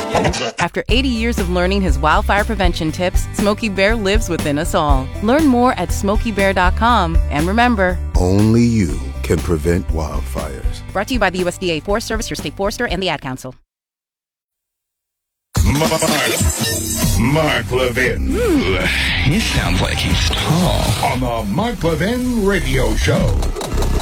After 80 years of learning his wildfire prevention tips, Smokey Bear lives within us all. Learn more at SmokeyBear.com. And remember, only you can prevent wildfires. Brought to you by the USDA Forest Service, your state forester, and the Ad Council. Mark Levin. Ooh, he sounds like he's tall. On the Mark Levin Radio Show.